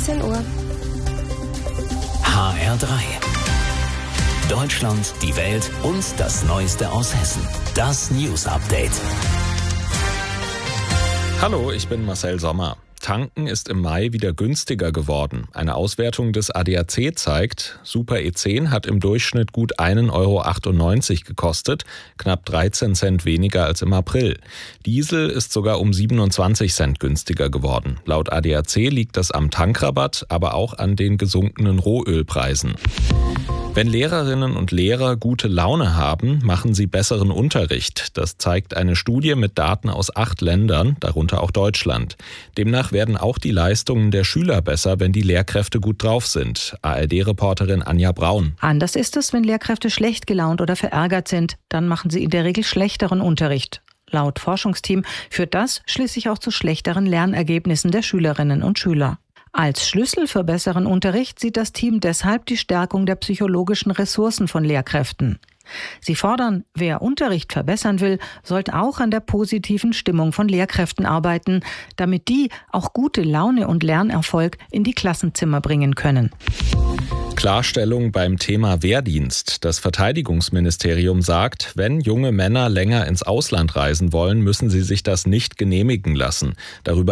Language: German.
17 Uhr. HR3. Deutschland, die Welt und das Neueste aus Hessen. Das News Update. Hallo, ich bin Marcel Sommer. Tanken ist im Mai wieder günstiger geworden. Eine Auswertung des ADAC zeigt, Super E10 hat im Durchschnitt gut 1,98 € gekostet, knapp 13 Cent weniger als im April. Diesel ist sogar um 27 Cent günstiger geworden. Laut ADAC liegt das am Tankrabatt, aber auch an den gesunkenen Rohölpreisen. Wenn Lehrerinnen und Lehrer gute Laune haben, machen sie besseren Unterricht. Das zeigt eine Studie mit Daten aus 8 Ländern, darunter auch Deutschland. Demnach werden auch die Leistungen der Schüler besser, wenn die Lehrkräfte gut drauf sind. ARD-Reporterin Anja Braun. Anders ist es, wenn Lehrkräfte schlecht gelaunt oder verärgert sind. Dann machen sie in der Regel schlechteren Unterricht. Laut Forschungsteam führt das schließlich auch zu schlechteren Lernergebnissen der Schülerinnen und Schüler. Als Schlüssel für besseren Unterricht sieht das Team deshalb die Stärkung der psychologischen Ressourcen von Lehrkräften. Sie fordern, wer Unterricht verbessern will, sollte auch an der positiven Stimmung von Lehrkräften arbeiten, damit die auch gute Laune und Lernerfolg in die Klassenzimmer bringen können. Klarstellung beim Thema Wehrdienst. Das Verteidigungsministerium sagt, wenn junge Männer länger ins Ausland reisen wollen, müssen sie sich das nicht genehmigen lassen. Darüber